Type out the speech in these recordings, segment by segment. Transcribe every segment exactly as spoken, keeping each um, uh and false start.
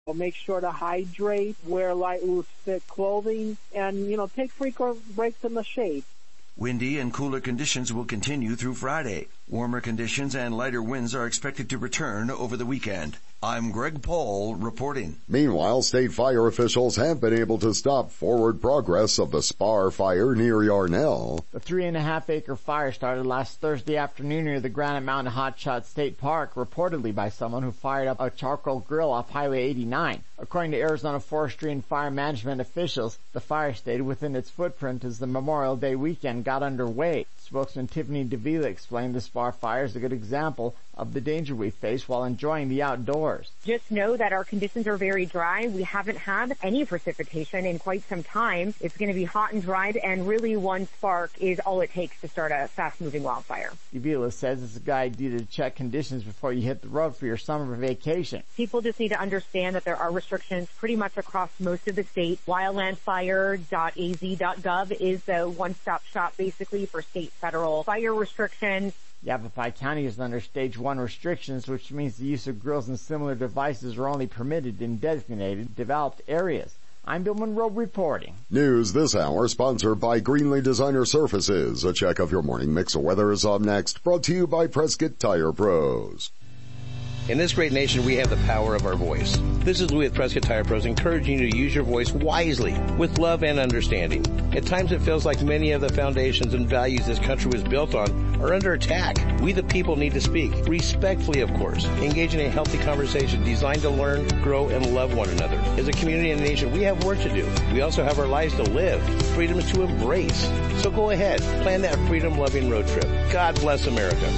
Make sure to hydrate, wear light, loose fit clothing, and, you know, take frequent breaks in the shade. Windy and cooler conditions will continue through Friday. Warmer conditions and lighter winds are expected to return over the weekend. I'm Greg Paul reporting. Meanwhile, state fire officials have been able to stop forward progress of the Spar fire near Yarnell. The three and a half acre fire started last Thursday afternoon near the Granite Mountain Hotshot State Park, reportedly by someone who fired up a charcoal grill off Highway eighty-nine. According to Arizona Forestry and Fire Management officials, the fire stayed within its footprint as the Memorial Day weekend got underway. Spokesman Tiffany Davila explained the Spar fire is a good example of the danger we face while enjoying the outdoors. Just know that our conditions are very dry. We haven't had any precipitation in quite some time. It's going to be hot and dry, and really one spark is all it takes to start a fast-moving wildfire. Davila says it's a good idea to check conditions before you hit the road for your summer vacation. People just need to understand that there are restrictions pretty much across most of the state. wildland fire dot a z dot gov is the one-stop shop basically for state federal fire restrictions. Yavapai County is under Stage one restrictions, which means the use of grills and similar devices are only permitted in designated, developed areas. I'm Bill Monroe reporting. News this hour sponsored by Greenlee Designer Surfaces. A check of your morning mix of weather is up next, brought to you by Prescott Tire Pros. In this great nation, we have the power of our voice. This is Louis at Prescott Tire Pros, encouraging you to use your voice wisely, with love and understanding. At times it feels like many of the foundations and values this country was built on are under attack. We the people need to speak, respectfully of course, engage in a healthy conversation designed to learn, grow, and love one another. As a community and a nation, we have work to do. We also have our lives to live, freedoms to embrace. So go ahead, plan that freedom-loving road trip. God bless America.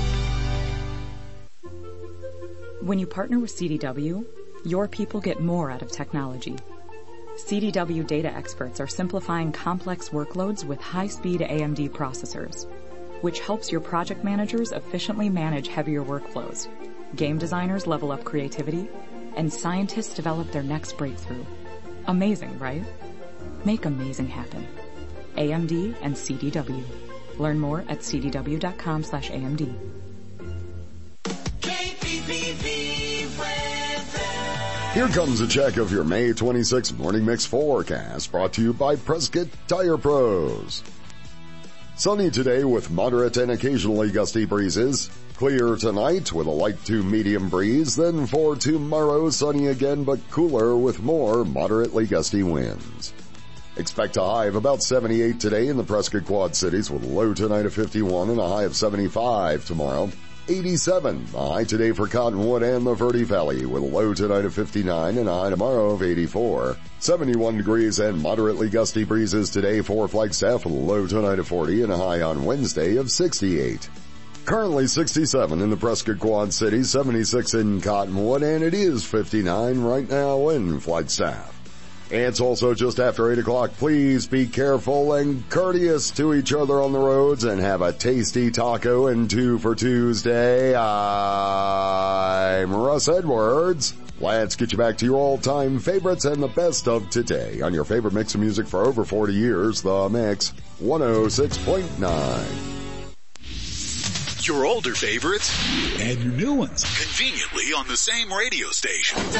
When you partner with C D W, your people get more out of technology. C D W data experts are simplifying complex workloads with high-speed A M D processors, which helps your project managers efficiently manage heavier workflows. Game designers level up creativity, and scientists develop their next breakthrough. Amazing, right? Make amazing happen. A M D and C D W. Learn more at c d w dot com slash A M D. Here comes a check of your May twenty-sixth Morning Mix forecast, brought to you by Prescott Tire Pros. Sunny today with moderate and occasionally gusty breezes. Clear tonight with a light to medium breeze. Then for tomorrow, sunny again but cooler with more moderately gusty winds. Expect a high of about seventy-eight today in the Prescott Quad Cities with a low tonight of fifty-one and a high of seventy-five tomorrow. eighty-seven, a high today for Cottonwood and the Verde Valley with a low tonight of fifty-nine and a high tomorrow of eighty-four. seventy-one degrees and moderately gusty breezes today for Flagstaff with a low tonight of forty and a high on Wednesday of sixty-eight. Currently sixty-seven in the Prescott Quad Cities, seventy-six in Cottonwood, and it is fifty-nine right now in Flagstaff. It's also just after eight o'clock. Please be careful and courteous to each other on the roads and have a tasty taco and two for Tuesday. I'm Russ Edwards. Let's get you back to your all-time favorites and the best of today on your favorite mix of music for over forty years, The Mix one oh six point nine. Your older favorites and your new ones conveniently on the same radio station.